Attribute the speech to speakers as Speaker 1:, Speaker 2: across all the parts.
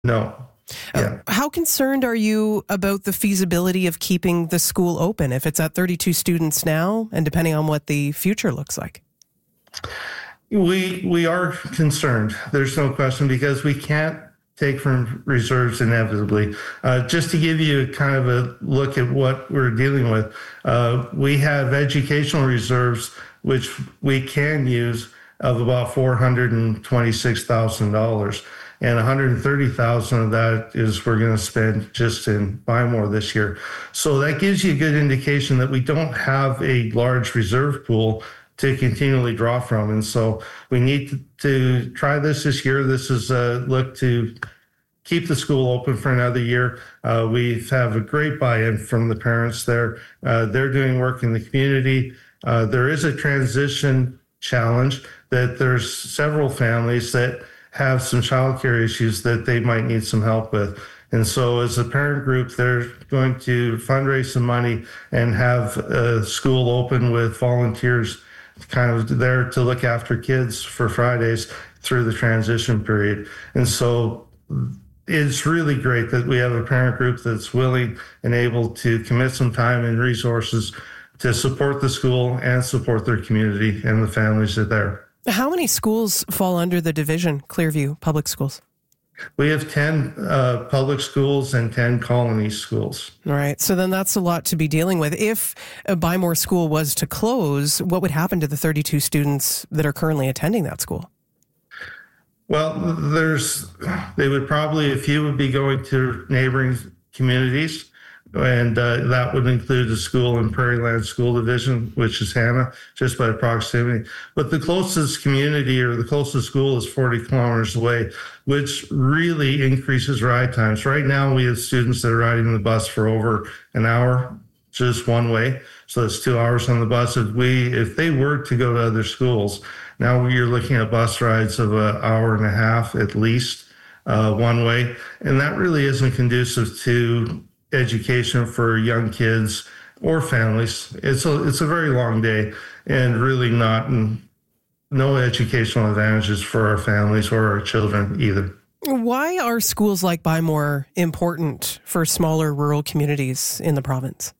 Speaker 1: No. Yeah.
Speaker 2: How concerned are you about the feasibility of keeping the school open if it's at 32 students now and depending on what the future looks like?
Speaker 1: We are concerned. There's no question, because we can't take from reserves inevitably. Just to give you kind of a look at what we're dealing with, we have educational reserves which we can use of about $426,000. And $130,000 of that is we're going to spend just in Buy More this year. So that gives you a good indication that we don't have a large reserve pool to continually draw from. And so we need to try this year. This is a look to keep the school open for another year. We have a great buy-in from the parents there. They're doing work in the community. There is a transition challenge that there's several families that have some childcare issues that they might need some help with. And so as a parent group, they're going to fundraise some money and have a school open with volunteers kind of there to look after kids for Fridays through the transition period. And so it's really great that we have a parent group that's willing and able to commit some time and resources to support the school and support their community and the families that are there.
Speaker 2: How many schools fall under the division, Clearview Public Schools?
Speaker 1: We have 10 public schools and 10 colony schools.
Speaker 2: All right. So then that's a lot to be dealing with. If a Buy More school was to close, what would happen to the 32 students that are currently attending that school?
Speaker 1: Well, they would probably, a few would be going to neighboring communities. And that would include a school in Prairie Land School Division, which is Hannah, just by proximity. But the closest community or the closest school is 40 kilometers away, which really increases ride times. Right now, we have students that are riding the bus for over an hour, just one way. So it's 2 hours on the bus. If they were to go to other schools, now you're looking at bus rides of an hour and a half at least, one way. And that really isn't conducive to education for young kids or families. It's a very long day and really no educational advantages for our families or our children either.
Speaker 2: Why are schools like Buy More important for smaller rural communities in the province?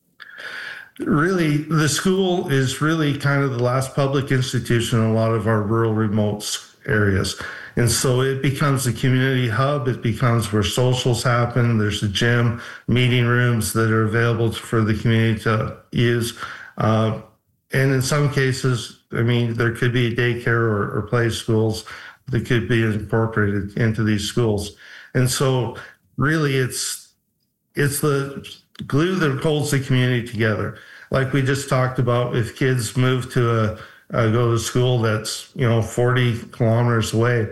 Speaker 1: Really, the school is really kind of the last public institution in a lot of our rural remote areas. And so it becomes a community hub. It becomes where socials happen. There's a gym, meeting rooms that are available for the community to use. And in some cases, there could be daycare or play schools that could be incorporated into these schools. And so really it's the glue that holds the community together. Like we just talked about, if kids move to go to school that's 40 kilometers away,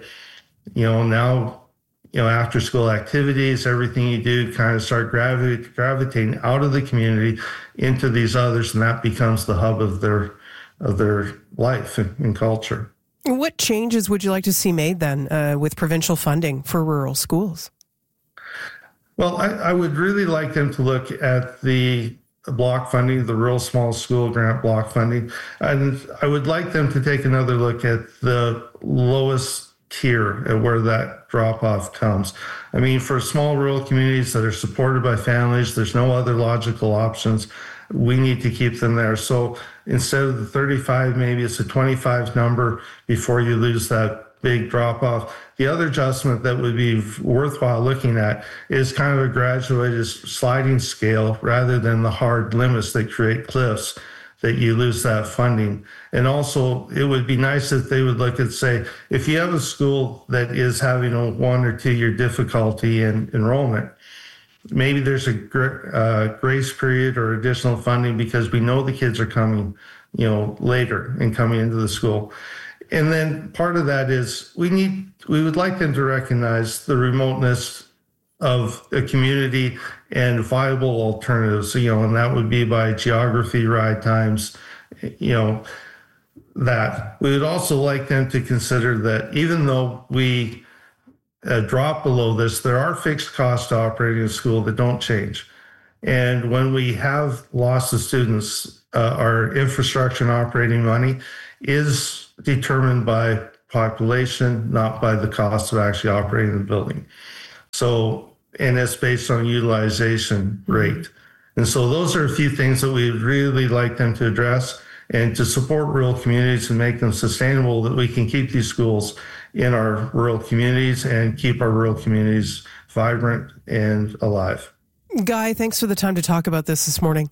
Speaker 1: now after school activities, everything you do kind of start gravitating out of the community into these others, and that becomes the hub of their life and culture.
Speaker 2: What changes would you like to see made then with provincial funding for rural schools?
Speaker 1: Well, I would really like them to look at the block funding, the Rural Small School Grant block funding. And I would like them to take another look at the lowest tier at where that drop-off comes. For small rural communities that are supported by families, there's no other logical options. We need to keep them there. So instead of the 35, maybe it's a 25 number before you lose that big drop-off. The other adjustment that would be worthwhile looking at is kind of a graduated sliding scale rather than the hard limits that create cliffs that you lose that funding. And also, it would be nice if they would look at, say, if you have a school that is having a 1 or 2 year difficulty in enrollment, maybe there's a grace period or additional funding because we know the kids are coming, later and coming into the school. And then part of that is we would like them to recognize the remoteness of a community and viable alternatives, and that would be by geography, ride times, that. We would also like them to consider that even though we drop below this, there are fixed costs to operating a school that don't change. And when we have lost the students, our infrastructure and operating money is determined by population, not by the cost of actually operating the building. So, and it's based on utilization rate. And so those are a few things that we'd really like them to address and to support rural communities and make them sustainable, that we can keep these schools in our rural communities and keep our rural communities vibrant and alive.
Speaker 2: Guy, thanks for the time to talk about this morning.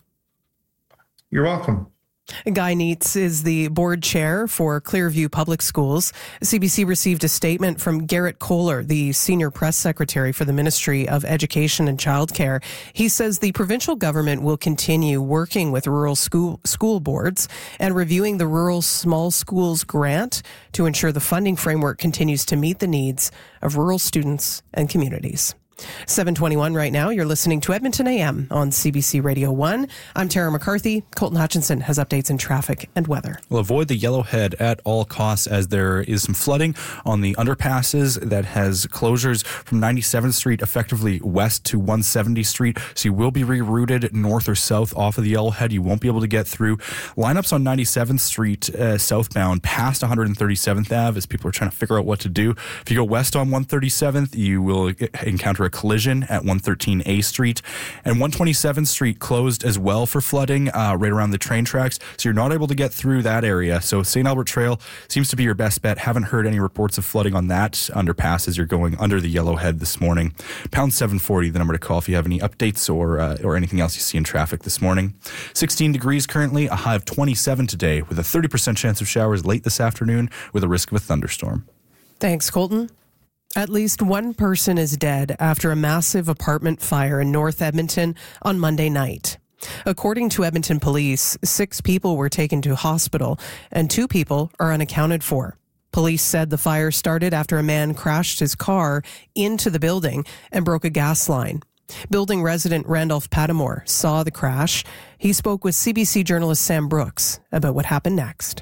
Speaker 1: You're welcome.
Speaker 2: Guy Neitz is the board chair for Clearview Public Schools. CBC received a statement from Garrett Kohler, the senior press secretary for the Ministry of Education and Childcare. He says the provincial government will continue working with rural school boards and reviewing the Rural Small Schools Grant to ensure the funding framework continues to meet the needs of rural students and communities. 7:21 right now. You're listening to Edmonton AM on CBC Radio 1. I'm Tara McCarthy. Colton Hutchinson has updates in traffic and weather.
Speaker 3: Well, avoid the Yellowhead at all costs, as there is some flooding on the underpasses that has closures from 97th Street effectively west to 170th Street. So you will be rerouted north or south off of the Yellowhead. You won't be able to get through. Lineups on 97th Street southbound past 137th Ave as people are trying to figure out what to do. If you go west on 137th, you will encounter a collision at 113A Street, and 127th Street closed as well for flooding right around the train tracks, so you're not able to get through that area. So St. Albert Trail seems to be your best bet. Haven't heard any reports of flooding on that underpass as you're going under the Yellowhead this morning. Pound 740, the number to call if you have any updates or anything else you see in traffic this morning. 16 degrees currently, a high of 27 today, with a 30% chance of showers late this afternoon with a risk of a thunderstorm.
Speaker 2: Thanks, Colton. At least one person is dead after a massive apartment fire in North Edmonton on Monday night. According to Edmonton police, 6 people were taken to hospital and 2 people are unaccounted for. Police said the fire started after a man crashed his car into the building and broke a gas line. Building resident Randolph Padmore saw the crash. He spoke with CBC journalist Sam Brooks about what happened next.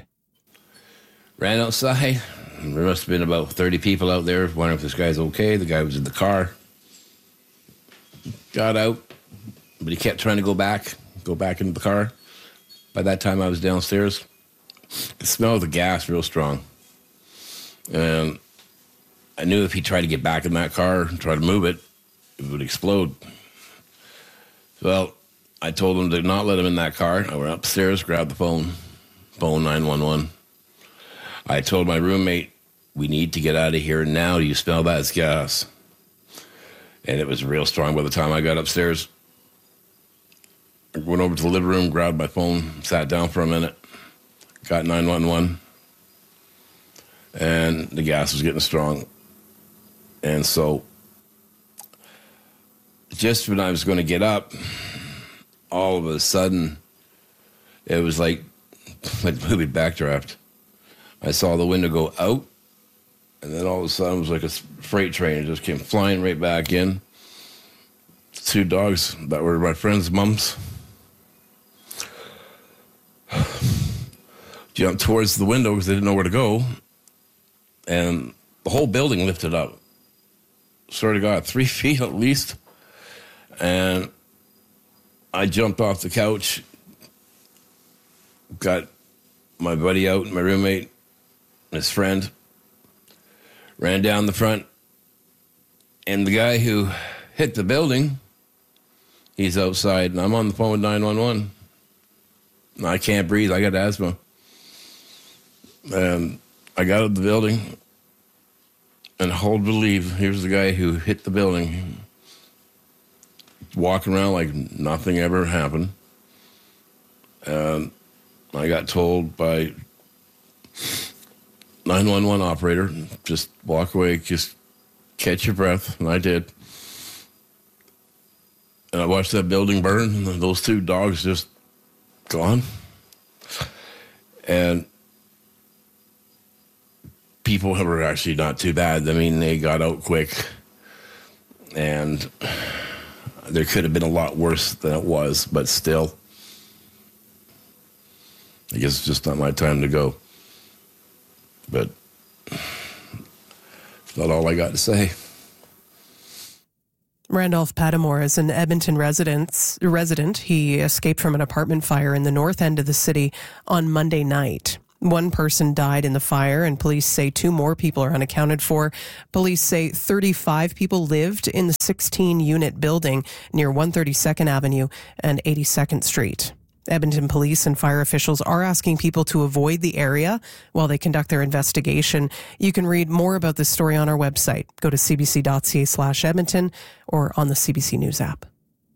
Speaker 4: Ran outside. There must have been about 30 people out there wondering if this guy's okay. The guy was in the car. Got out, but he kept trying to go back into the car. By that time, I was downstairs. The smell of the gas real strong. And I knew if he tried to get back in that car and try to move it, it would explode. Well, I told him to not let him in that car. I went upstairs, grabbed the phone 911. I told my roommate, we need to get out of here now. Do you smell that? It's gas. And it was real strong by the time I got upstairs. I went over to the living room, grabbed my phone, sat down for a minute, got 911. And the gas was getting strong. And so just when I was going to get up, all of a sudden, it was like movie Backdraft. I saw the window go out, and then all of a sudden it was like a freight train. It just came flying right back in. 2 dogs that were my friend's mums jumped towards the window because they didn't know where to go, and the whole building lifted up. Swear to God, 3 feet at least. And I jumped off the couch, got my buddy out, my roommate, his friend, ran down the front, and the guy who hit the building, he's outside, and I'm on the phone with 911. I can't breathe. I got asthma. And I got out of the building, and hold believe, here's the guy who hit the building, walking around like nothing ever happened. And I got told by 911 operator, just walk away, just catch your breath, and I did. And I watched that building burn, and those 2 dogs just gone. And people were actually not too bad. I mean, they got out quick, and there could have been a lot worse than it was, but still, I guess it's just not my time to go. But it's not all I got to say.
Speaker 2: Randolph Padmore is an Edmonton resident. He escaped from an apartment fire in the north end of the city on Monday night. One person died in the fire, and police say 2 more people are unaccounted for. Police say 35 people lived in the 16-unit building near 132nd Avenue and 82nd Street. Edmonton police and fire officials are asking people to avoid the area while they conduct their investigation. You can read more about this story on our website. Go to cbc.ca/Edmonton or on the CBC News app.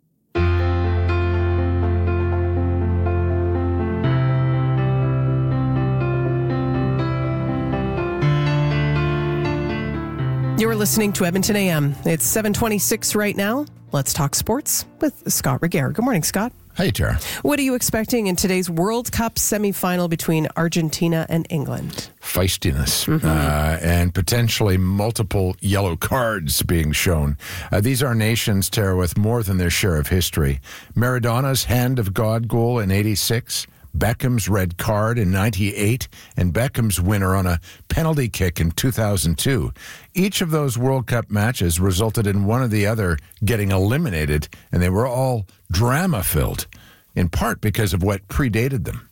Speaker 2: You're listening to Edmonton AM. It's 7:26 right now. Let's talk sports with Scott Regehr. Good morning, Scott.
Speaker 5: Hey, Tara.
Speaker 2: What are you expecting in today's World Cup semifinal between Argentina and England?
Speaker 5: Feistiness and potentially multiple yellow cards being shown. These are nations, Tara, with more than their share of history. Maradona's Hand of God goal in 86. Beckham's red card in 98, and Beckham's winner on a penalty kick in 2002. Each of those World Cup matches resulted in one or the other getting eliminated, and they were all drama-filled, in part because of what predated them.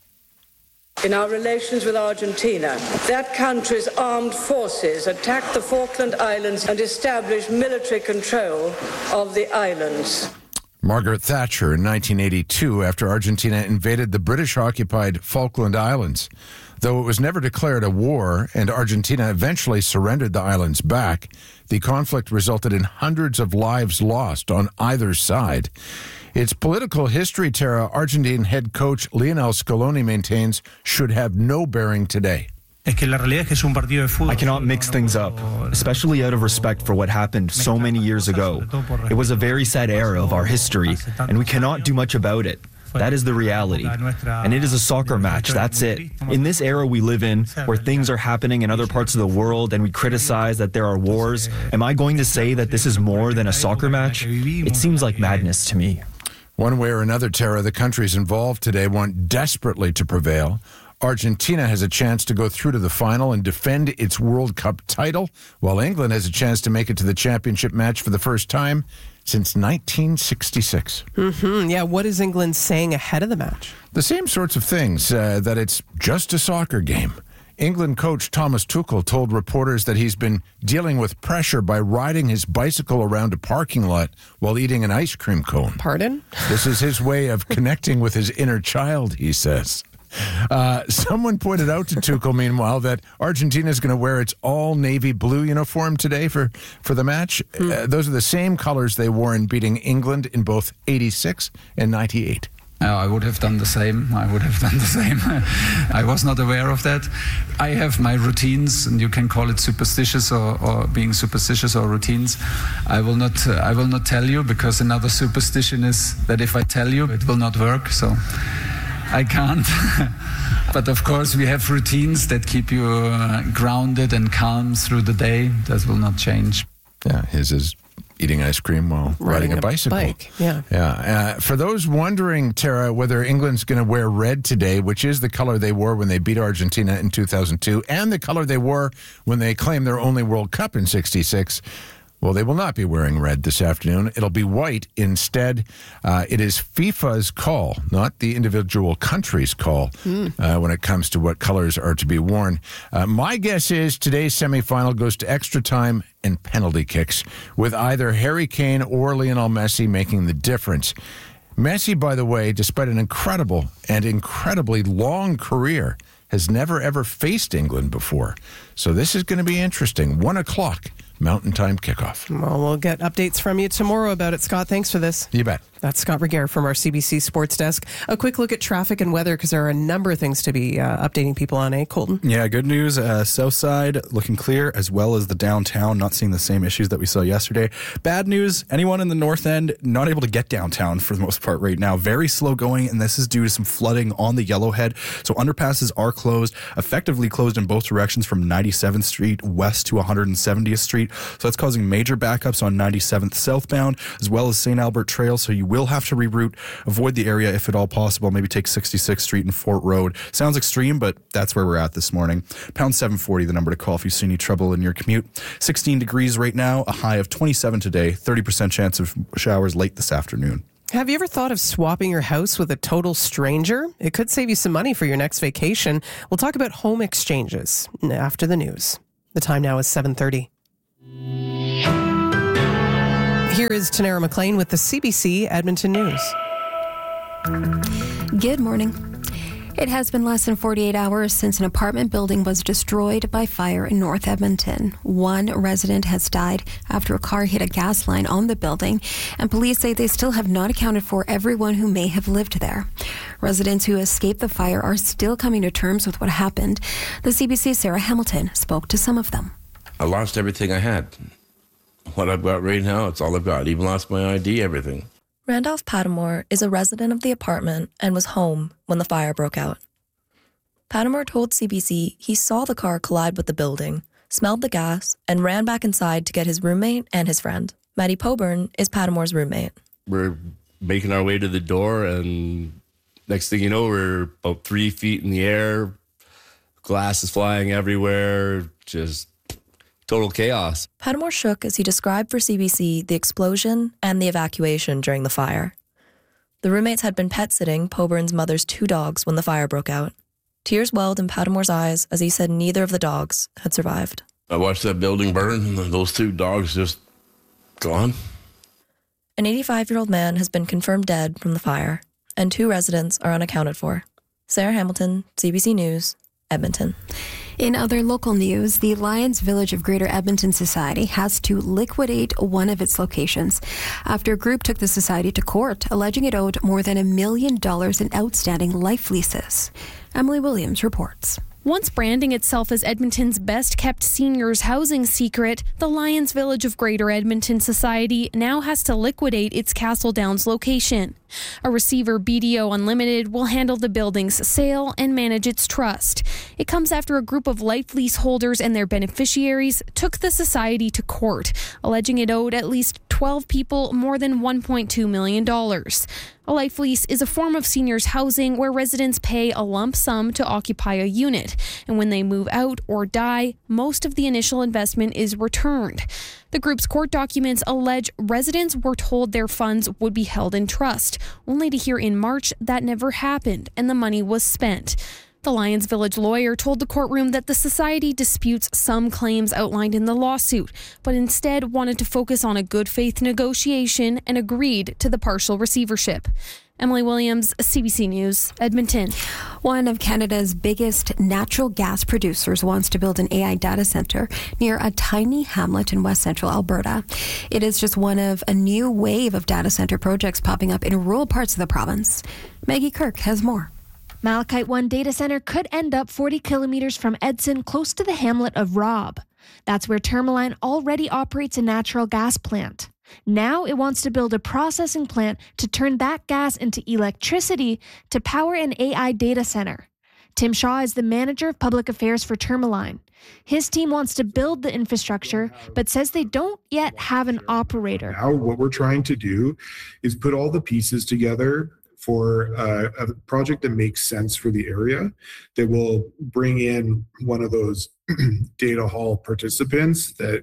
Speaker 6: In our relations with Argentina, that country's armed forces attacked the Falkland Islands and established military control of the islands.
Speaker 5: Margaret Thatcher in 1982 after Argentina invaded the British-occupied Falkland Islands. Though it was never declared a war and Argentina eventually surrendered the islands back, the conflict resulted in hundreds of lives lost on either side. Its political history, Tara, Argentine head coach Lionel Scaloni maintains, should have no bearing today.
Speaker 7: I cannot mix things up, especially out of respect for what happened so many years ago. It was a very sad era of our history, and we cannot do much about it. That is the reality. And it is a soccer match, that's it. In this era we live in, where things are happening in other parts of the world and we criticize that there are wars, am I going to say that this is more than a soccer match? It seems like madness to me.
Speaker 5: One way or another, Tara, the countries involved today want desperately to prevail. Argentina has a chance to go through to the final and defend its World Cup title, while England has a chance to make it to the championship match for the first time since 1966.
Speaker 2: Yeah, what is England saying ahead of the match?
Speaker 5: The same sorts of things, that it's just a soccer game. England coach Thomas Tuchel told reporters that he's been dealing with pressure by riding his bicycle around a parking lot while eating an ice cream cone.
Speaker 2: Pardon?
Speaker 5: This is his way of connecting with his inner child, he says. Someone pointed out to Tuchel, meanwhile, that Argentina is going to wear its all navy blue uniform today for the match. Those are the same colors they wore in beating England in both 86 and 98.
Speaker 8: I would have done the same. I was not aware of that. I have my routines, and you can call it superstitious or being superstitious or routines. I will not tell you, because another superstition is that if I tell you, it will not work. So I can't. But of course, we have routines that keep you grounded and calm through the day. That will not change.
Speaker 5: Yeah, his is eating ice cream while riding a bicycle. For those wondering, Tara, whether England's going to wear red today, which is the color they wore when they beat Argentina in 2002, and the color they wore when they claimed their only World Cup in 66, well, they will not be wearing red this afternoon. It'll be white instead. It is FIFA's call, not the individual country's call, when it comes to what colors are to be worn. My guess is today's semifinal goes to extra time and penalty kicks, with either Harry Kane or Lionel Messi making the difference. Messi, by the way, despite an incredible and incredibly long career, has never, ever faced England before. So this is going to be interesting. 1 o'clock. Mountain Time kickoff.
Speaker 2: Well, we'll get updates from you tomorrow about it, Scott. Thanks for this.
Speaker 5: You bet.
Speaker 2: That's Scott Regehr from our CBC Sports Desk. A quick look at traffic and weather, because there are a number of things to be updating people on, Colton?
Speaker 3: Yeah, good news. South side looking clear, as well as the downtown, not seeing the same issues that we saw yesterday. Bad news, anyone in the north end not able to get downtown for the most part right now. Very slow going, and this is due to some flooding on the Yellowhead. So underpasses are closed, effectively closed in both directions from 97th Street west to 170th Street. So that's causing major backups on 97th southbound, as well as St. Albert Trail. So you will have to reroute, avoid the area if at all possible, maybe take 66th Street and Fort Road. Sounds extreme, but that's where we're at this morning. Pound 740, the number to call if you see any trouble in your commute. 16 degrees right now, a high of 27 today, 30% chance of showers late this afternoon.
Speaker 2: Have you ever thought of swapping your house with a total stranger? It could save you some money for your next vacation. We'll talk about home exchanges after the news. The time now is 7:30. Here is Tanara McLean with the CBC Edmonton News.
Speaker 9: Good morning. It has been less than 48 hours since an apartment building was destroyed by fire in North Edmonton. One resident has died after a car hit a gas line on the building, and police say they still have not accounted for everyone who may have lived there. Residents who escaped the fire are still coming to terms with what happened. The CBC's Sarah Hamilton spoke to some of them.
Speaker 4: I lost everything I had. What I've got right now, it's all I've got. Even lost my ID, everything.
Speaker 10: Randolph Patamore is a resident of the apartment and was home when the fire broke out. Patamore told CBC he saw the car collide with the building, smelled the gas, and ran back inside to get his roommate and his friend. Maddie Poburn is Patamore's roommate.
Speaker 11: We're making our way to the door, and next thing you know, we're about 3 feet in the air, glass is flying everywhere, just total chaos.
Speaker 10: Patamore shook as he described for CBC the explosion and the evacuation during the fire. The roommates had been pet sitting Poburn's mother's 2 dogs when the fire broke out. Tears welled in Patamore's eyes as he said neither of the dogs had survived.
Speaker 4: I watched that building burn, and those 2 dogs just gone.
Speaker 10: An 85-year-old man has been confirmed dead from the fire, and 2 residents are unaccounted for. Sarah Hamilton, CBC News, Edmonton.
Speaker 9: In other local news, the Lions Village of Greater Edmonton Society has to liquidate one of its locations after a group took the society to court, alleging it owed more than $1 million in outstanding life leases. Emily Williams reports.
Speaker 12: Once branding itself as Edmonton's best-kept seniors housing secret, the Lions Village of Greater Edmonton Society now has to liquidate its Castle Downs location. A receiver, BDO Unlimited, will handle the building's sale and manage its trust. It comes after a group of life lease holders and their beneficiaries took the society to court, alleging it owed at least 12 people more than $1.2 million. A life lease is a form of seniors housing where residents pay a lump sum to occupy a unit, and when they move out or die, most of the initial investment is returned. The group's court documents allege residents were told their funds would be held in trust, only to hear in March that never happened and the money was spent. The Lions Village lawyer told the courtroom that the society disputes some claims outlined in the lawsuit, but instead wanted to focus on a good faith negotiation and agreed to the partial receivership. Emily Williams, CBC News, Edmonton.
Speaker 9: One of Canada's biggest natural gas producers wants to build an AI data center near a tiny hamlet in west central Alberta. It is just one of a new wave of data center projects popping up in rural parts of the province. Maggie Kirk has more.
Speaker 13: Malachite One data center could end up 40 kilometers from Edson, close to the hamlet of Robb. That's where Tourmaline already operates a natural gas plant. Now it wants to build a processing plant to turn that gas into electricity to power an AI data center. Tim Shaw is the manager of public affairs for Tourmaline. His team wants to build the infrastructure, but says they don't yet have an operator.
Speaker 14: Now what we're trying to do is put all the pieces together for a project that makes sense for the area, that will bring in one of those data hall participants that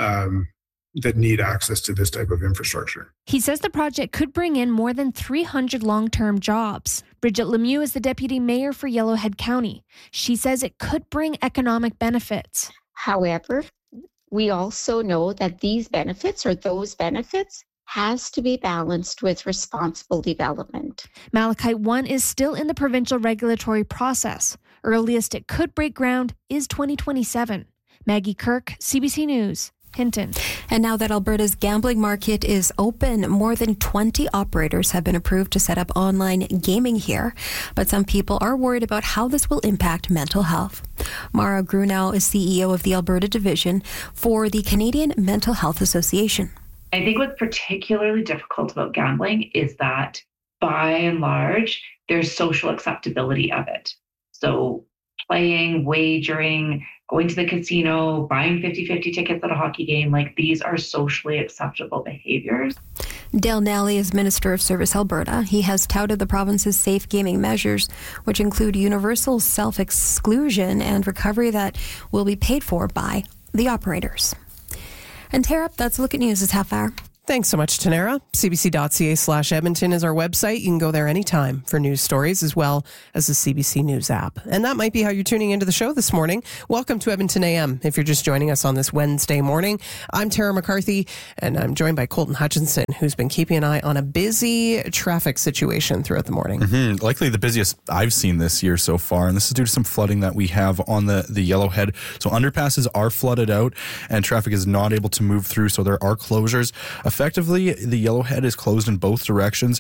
Speaker 14: need access to this type of infrastructure.
Speaker 13: He says the project could bring in more than 300 long-term jobs. Bridget Lemieux is the deputy mayor for Yellowhead County. She says it could bring economic benefits.
Speaker 15: However, we also know that these benefits, or those benefits, has to be balanced with responsible development.
Speaker 13: Malachite One is still in the provincial regulatory process. Earliest it could break ground is 2027. Maggie Kirk, CBC News, Hinton.
Speaker 9: And now that Alberta's gambling market is open, more than 20 operators have been approved to set up online gaming here. But some people are worried about how this will impact mental health. Mara Grunau is CEO of the Alberta division for the Canadian Mental Health Association.
Speaker 16: I think what's particularly difficult about gambling is that, by and large, there's social acceptability of it. So playing, wagering, going to the casino, buying 50-50 tickets at a hockey game, like these are socially acceptable behaviors.
Speaker 9: Dale Nally is Minister of Service Alberta. He has touted the province's safe gaming measures, which include universal self-exclusion and recovery that will be paid for by the operators. And Tara, that's a look at news this half hour.
Speaker 2: Thanks so much, Tanera. CBC.ca/Edmonton is our website. You can go there anytime for news stories as well as the CBC News app. And that might be how you're tuning into the show this morning. Welcome to Edmonton AM. If you're just joining us on this Wednesday morning, I'm Tara McCarthy, and I'm joined by Colton Hutchinson, who's been keeping an eye on a busy traffic situation throughout the morning.
Speaker 3: Mm-hmm. Likely the busiest I've seen this year so far, and this is due to some flooding that we have on the Yellowhead. So underpasses are flooded out, and traffic is not able to move through, so there are closures. Effectively, the Yellowhead is closed in both directions.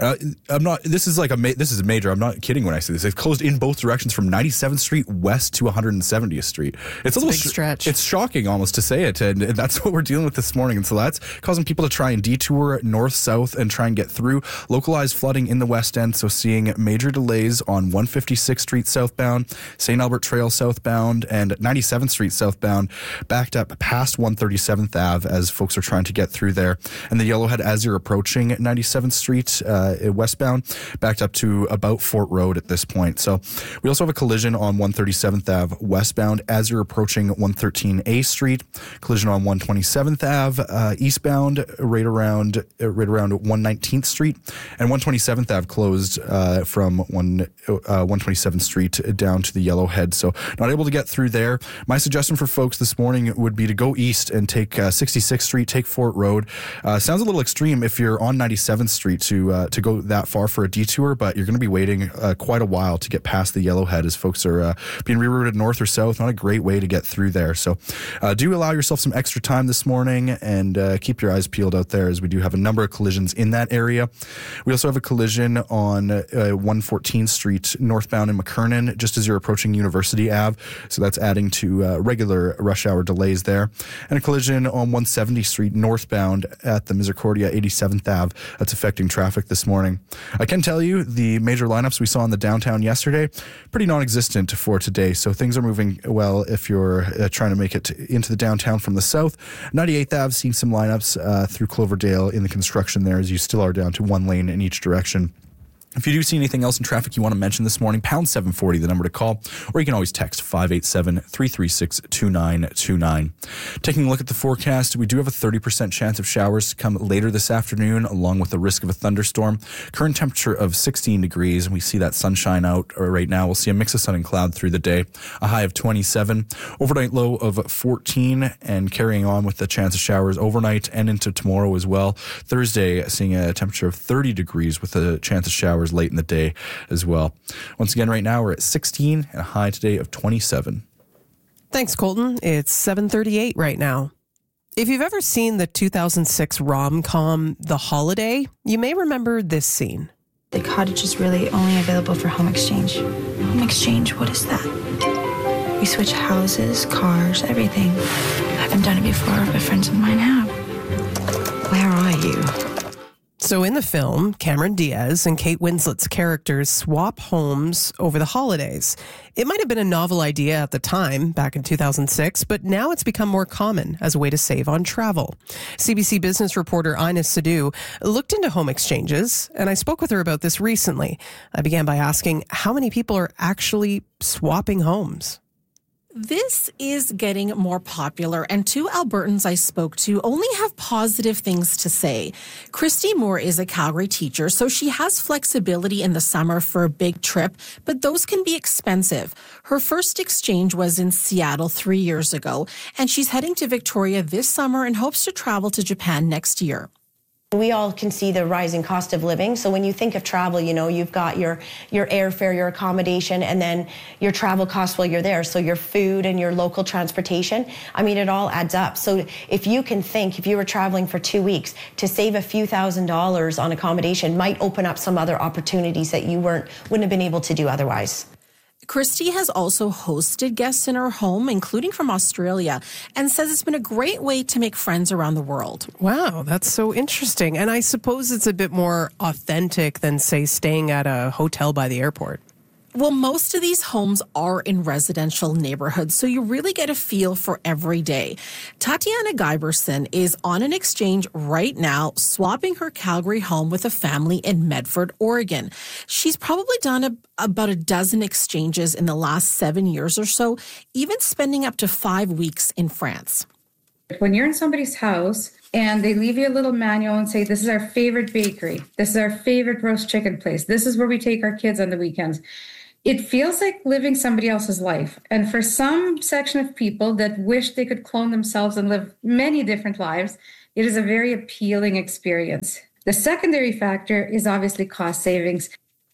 Speaker 3: This is major. I'm not kidding when I say this. It's closed in both directions from 97th Street west to 170th Street. It's a little
Speaker 2: big stretch.
Speaker 3: It's shocking almost to say it, and that's what we're dealing with this morning. And so that's causing people to try and detour north-south and try and get through. Localized flooding in the West End, so seeing major delays on 156th Street southbound, St. Albert Trail southbound, and 97th Street southbound, backed up past 137th Ave as folks are trying to get through there. And the Yellowhead, as you're approaching 97th Street westbound, backed up to about Fort Road at this point. So we also have a collision on 137th Ave westbound as you're approaching 113A Street. Collision on 127th Ave eastbound right around 119th Street. And 127th Ave closed from 127th Street down to the Yellowhead. So not able to get through there. My suggestion for folks this morning would be to go east and take 66th Street, take Fort Road. Sounds a little extreme if you're on 97th Street to go that far for a detour, but you're going to be waiting quite a while to get past the Yellowhead as folks are being rerouted north or south. Not a great way to get through there. So do allow yourself some extra time this morning and keep your eyes peeled out there as we do have a number of collisions in that area. We also have a collision on 114th Street northbound in McKernan just as you're approaching University Ave. So that's adding to regular rush hour delays there. And a collision on 170th Street northbound at the Misericordia 87th Ave. That's affecting traffic this morning. I can tell you the major lineups we saw in the downtown yesterday, pretty non-existent for today. So things are moving well if you're trying to make it into the downtown from the south. 98th Ave seeing some lineups through Cloverdale in the construction there as you still are down to one lane in each direction. If you do see anything else in traffic you want to mention this morning, pound 740, the number to call, or you can always text 587-336-2929. Taking a look at the forecast, we do have a 30% chance of showers to come later this afternoon, along with the risk of a thunderstorm. Current temperature of 16 degrees, and we see that sunshine out right now. We'll see a mix of sun and cloud through the day, a high of 27, overnight low of 14, and carrying on with the chance of showers overnight and into tomorrow as well. Thursday, seeing a temperature of 30 degrees with a chance of showers late in the day as well. Once again, right now we're at 16 and a high today of 27.
Speaker 2: Thanks, Colton. It's 7:38 right now. If you've ever seen the 2006 rom-com The Holiday, you may remember this scene.
Speaker 17: The cottage is really only available for home exchange. Home exchange, what is that? We switch houses, cars, everything. I haven't done it before, but friends of mine have. Where are you?
Speaker 2: So in the film, Cameron Diaz and Kate Winslet's characters swap homes over the holidays. It might have been a novel idea at the time, back in 2006, but now it's become more common as a way to save on travel. CBC business reporter Ina Sidhu looked into home exchanges, and I spoke with her about this recently. I began by asking how many people are actually swapping homes.
Speaker 18: This is getting more popular, and two Albertans I spoke to only have positive things to say. Christy Moore is a Calgary teacher, so she has flexibility in the summer for a big trip, but those can be expensive. Her first exchange was in Seattle 3 years ago, and she's heading to Victoria this summer and hopes to travel to Japan next year.
Speaker 19: We all can see the rising cost of living. So when you think of travel, you know, you've got your airfare, your accommodation, and then your travel costs while you're there. So your food and your local transportation. I mean, it all adds up. So if you can think, if you were traveling for 2 weeks, to save a few $1,000s on accommodation might open up some other opportunities that you wouldn't have been able to do otherwise.
Speaker 18: Christy has also hosted guests in her home, including from Australia, and says it's been a great way to make friends around the world.
Speaker 2: Wow, that's so interesting. And I suppose it's a bit more authentic than, say, staying at a hotel by the airport.
Speaker 18: Well, most of these homes are in residential neighborhoods, so you really get a feel for every day. Tatiana Guyberson is on an exchange right now, swapping her Calgary home with a family in Medford, Oregon. She's probably done about a dozen exchanges in the last 7 years or so, even spending up to 5 weeks in France.
Speaker 20: When you're in somebody's house, and they leave you a little manual and say, this is our favorite bakery. This is our favorite roast chicken place. This is where we take our kids on the weekends. It feels like living somebody else's life. And for some section of people that wish they could clone themselves and live many different lives, it is a very appealing experience. The secondary factor is obviously cost savings.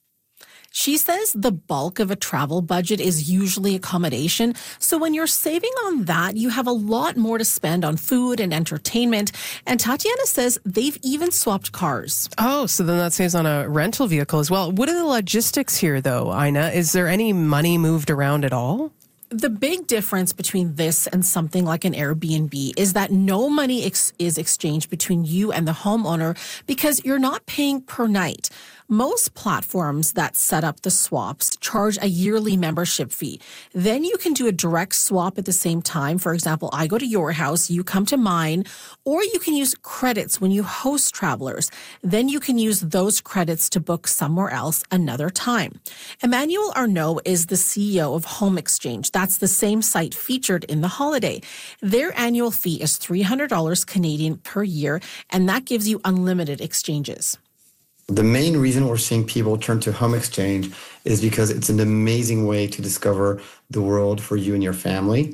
Speaker 18: She says the bulk of a travel budget is usually accommodation. So when you're saving on that, you have a lot more to spend on food and entertainment. And Tatiana says they've even swapped cars.
Speaker 2: Oh, so then that saves on a rental vehicle as well. What are the logistics here, though, Ina? Is there any money moved around at all?
Speaker 18: The big difference between this and something like an Airbnb is that no money is exchanged between you and the homeowner because you're not paying per night. Most platforms that set up the swaps charge a yearly membership fee. Then you can do a direct swap at the same time. For example, I go to your house, you come to mine, or you can use credits when you host travelers. Then you can use those credits to book somewhere else another time. Emmanuel Arnault is the CEO of Home Exchange. That's the same site featured in The Holiday. Their annual fee is $300 Canadian per year, and that gives you unlimited exchanges.
Speaker 21: The main reason we're seeing people turn to Home Exchange is because it's an amazing way to discover the world for you and your family.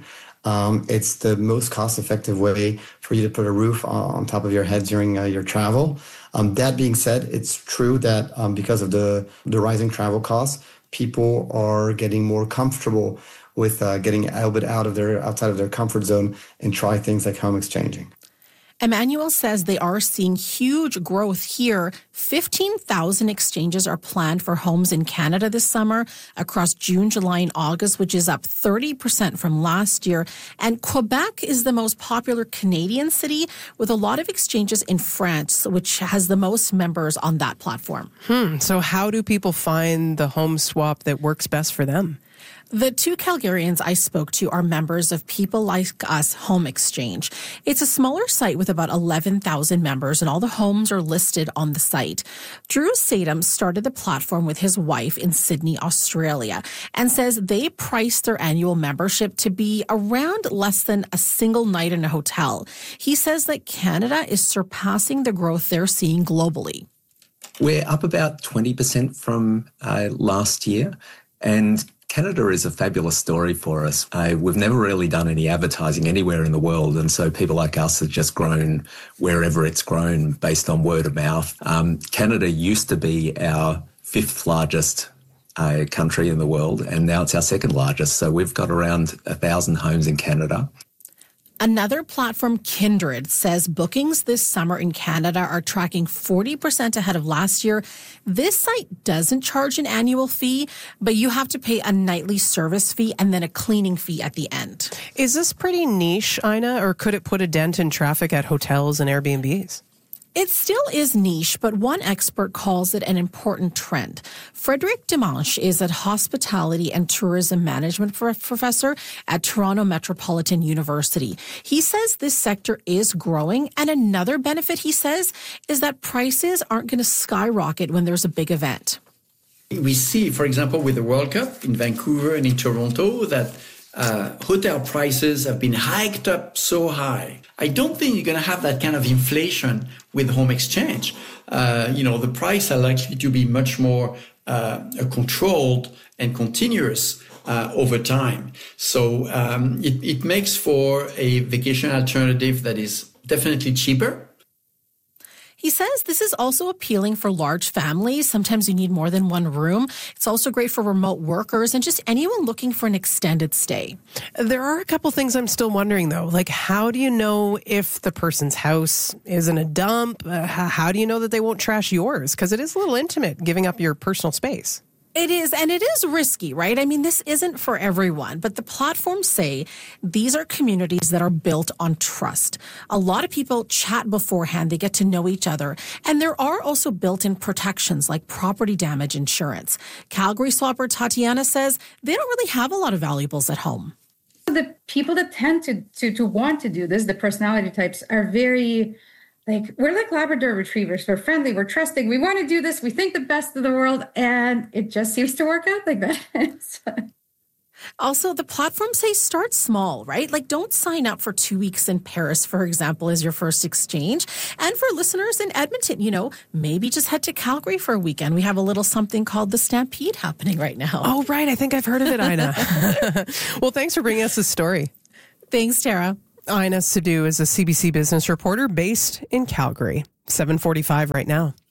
Speaker 21: It's the most cost-effective way for you to put a roof on top of your head during your travel. That being said, it's true that because of the rising travel costs, people are getting more comfortable with getting a little bit outside of their comfort zone and try things like home exchanging.
Speaker 18: Emmanuel says they are seeing huge growth here. 15,000 exchanges are planned for homes in Canada this summer across June, July, and August, which is up 30% from last year. And Quebec is the most popular Canadian city with a lot of exchanges in France, which has the most members on that platform.
Speaker 2: So how do people find the home swap that works best for them?
Speaker 18: The two Calgarians I spoke to are members of People Like Us Home Exchange. It's a smaller site with about 11,000 members, and all the homes are listed on the site. Drew Sadam started the platform with his wife in Sydney, Australia, and says they priced their annual membership to be around less than a single night in a hotel. He says that Canada is surpassing the growth they're seeing globally.
Speaker 22: We're up about 20% from last year, and Canada is a fabulous story for us. We've never really done any advertising anywhere in the world, and so People Like Us have just grown wherever it's grown based on word of mouth. Canada used to be our fifth largest country in the world, and now it's our second largest. So we've got around 1,000 homes in Canada.
Speaker 18: Another platform, Kindred, says bookings this summer in Canada are tracking 40% ahead of last year. This site doesn't charge an annual fee, but you have to pay a nightly service fee and then a cleaning fee at the end.
Speaker 2: Is this pretty niche, Ina, or could it put a dent in traffic at hotels and Airbnbs?
Speaker 18: It still is niche, but one expert calls it an important trend. Frederic Dimanche is a hospitality and tourism management professor at Toronto Metropolitan University. He says this sector is growing, and another benefit, he says, is that prices aren't going to skyrocket when there's a big event.
Speaker 23: We see, for example, with the World Cup in Vancouver and in Toronto, that hotel prices have been hiked up so high. I don't think you're going to have that kind of inflation with home exchange. The price are likely to be much more controlled and continuous over time. So it makes for a vacation alternative that is definitely cheaper.
Speaker 18: He says this is also appealing for large families. Sometimes you need more than one room. It's also great for remote workers and just anyone looking for an extended stay.
Speaker 2: There are a couple things I'm still wondering, though. Like, how do you know if the person's house isn't a dump? How do you know that they won't trash yours? Because it is a little intimate, giving up your personal space.
Speaker 18: It is, and it is risky, right? I mean, this isn't for everyone, but the platforms say these are communities that are built on trust. A lot of people chat beforehand, they get to know each other, and there are also built-in protections like property damage insurance. Calgary swapper Tatiana says they don't really have a lot of valuables at home.
Speaker 20: The people that tend to want to do this, the personality types, are very... we're like Labrador retrievers. We're friendly. We're trusting. We want to do this. We think the best of the world. And it just seems to work out like that.
Speaker 18: Also, the platforms say start small, right? Like, don't sign up for 2 weeks in Paris, for example, as your first exchange. And for listeners in Edmonton, maybe just head to Calgary for a weekend. We have a little something called the Stampede happening right now.
Speaker 2: Oh, right. I think I've heard of it, Ina. Well, thanks for bringing us this story.
Speaker 18: Thanks, Tara.
Speaker 2: Ina Sidhu is a CBC business reporter based in Calgary. 7:45 right now.